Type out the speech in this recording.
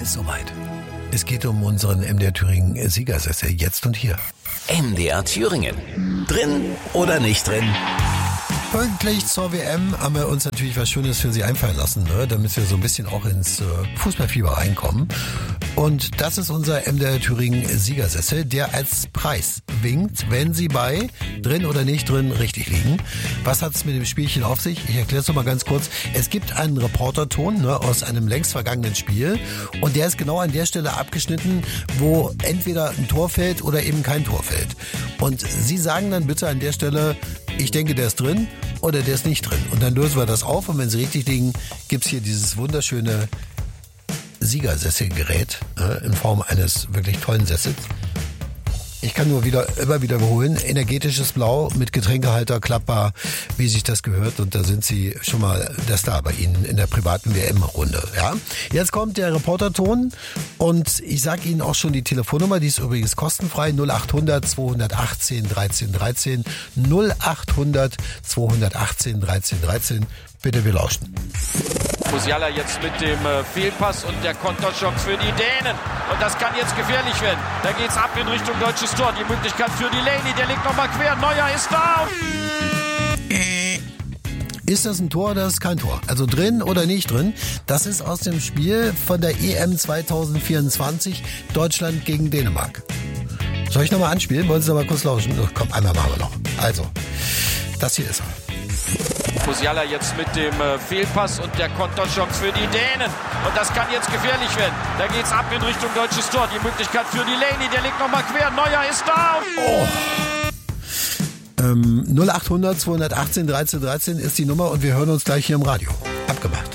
Es ist soweit. Es geht um unseren MDR Thüringen Siegersessel, jetzt und hier. MDR Thüringen. Drin oder nicht drin? Pünktlich zur WM haben wir uns natürlich was Schönes für Sie einfallen lassen, ne? Damit wir so ein bisschen auch ins Fußballfieber reinkommen. Und das ist unser MDR Thüringen Siegersessel, der als Preis winkt, wenn Sie bei drin oder nicht drin richtig liegen. Was hat es mit dem Spielchen auf sich? Ich erkläre es noch mal ganz kurz. Es gibt einen Reporterton, ne, aus einem längst vergangenen Spiel und der ist genau an der Stelle abgeschnitten, wo entweder ein Tor fällt oder eben kein Tor fällt. Und Sie sagen dann bitte an der Stelle, ich denke, der ist drin oder der ist nicht drin. Und dann lösen wir das auf und wenn Sie richtig liegen, gibt's hier dieses wunderschöne Siegersesselgerät in Form eines wirklich tollen Sessels. Ich kann nur immer wieder wiederholen, energetisches Blau mit Getränkehalter, klappbar, wie sich das gehört. Und da sind Sie schon mal der Star bei Ihnen in der privaten WM-Runde. Ja? Jetzt kommt der Reporterton und ich sage Ihnen auch schon die Telefonnummer, die ist übrigens kostenfrei, 0800 218 13 13, 0800 218 13 13. Bitte, wir lauschen. Musiala jetzt mit dem Fehlpass und der Konterchance für die Dänen. Und das kann jetzt gefährlich werden. Da geht's ab in Richtung deutsches Tor. Die Möglichkeit für Delaney, der legt nochmal quer. Neuer ist da. Ist das ein Tor oder ist es kein Tor? Also drin oder nicht drin? Das ist aus dem Spiel von der EM 2024 Deutschland gegen Dänemark. Soll ich nochmal anspielen? Wollen Sie noch mal kurz lauschen? Komm, einmal machen wir noch. Also, das hier ist er. Musiala jetzt mit dem Fehlpass und der Konterchance für die Dänen. Und das kann jetzt gefährlich werden. Da geht's ab in Richtung deutsches Tor. Die Möglichkeit für Delaney, der legt nochmal quer. Neuer ist da. 0800 218 13 13 ist die Nummer und wir hören uns gleich hier im Radio. Abgemacht.